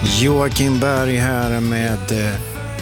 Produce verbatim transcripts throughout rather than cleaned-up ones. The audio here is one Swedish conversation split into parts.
Joakim Berg här med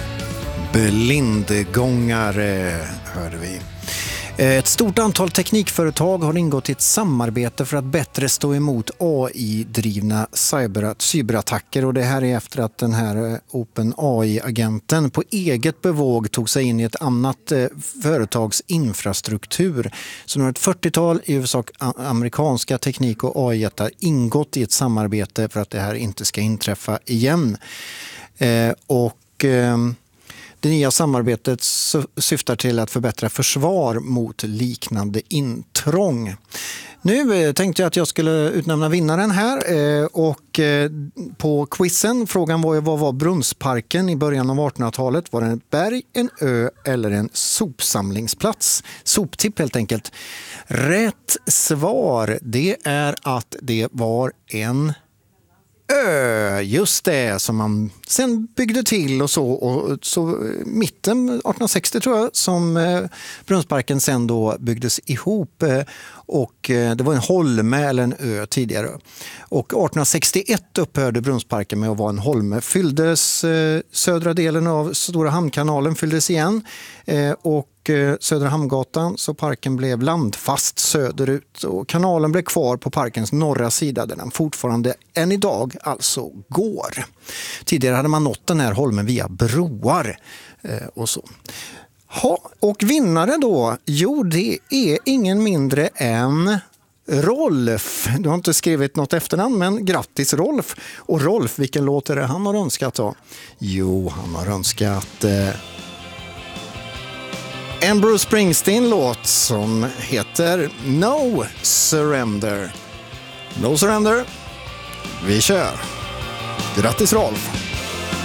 blindgångare, hörde vi. Ett stort antal teknikföretag har ingått i ett samarbete för att bättre stå emot A I-drivna cyberattacker, och det här är efter att den här OpenAI-agenten på eget bevåg tog sig in i ett annat företags infrastruktur. Så nu har ett fyrtiotal i huvudsak amerikanska teknik- och A I-jättar ingått i ett samarbete för att det här inte ska inträffa igen. Eh, och... Eh, Det nya samarbetet syftar till att förbättra försvar mot liknande intrång. Nu tänkte jag att jag skulle utnämna vinnaren här, och på quizen, frågan var ju vad var Brunnsparken i början av artonhundratalet? Var det en berg, en ö eller en sopsamlingsplats? Soptipp helt enkelt. Rätt svar, det är att det var en Ö, just det, som man sen byggde till och så, och så mitten artonhundrasextio tror jag som eh, Brunnsparken sen då byggdes ihop, eh, och eh, det var en holme eller en ö tidigare, och artonhundrasextioett upphörde Brunnsparken med att vara en holme, fylldes eh, södra delen av Stora Hamnkanalen fylldes igen, eh, och Södra Hamngatan, så parken blev landfast söderut, och kanalen blev kvar på parkens norra sida där den fortfarande än idag alltså går. Tidigare hade man nått den här holmen via broar eh, och så. Ha, och vinnare då, jo det är ingen mindre än Rolf. Du har inte skrivit något efternamn, men grattis Rolf. Och Rolf, vilken låt är det han har önskat då? Jo, han har önskat... Eh, en Bruce Springsteen-låt som heter No Surrender. No Surrender. Vi kör. Grattis Rolf.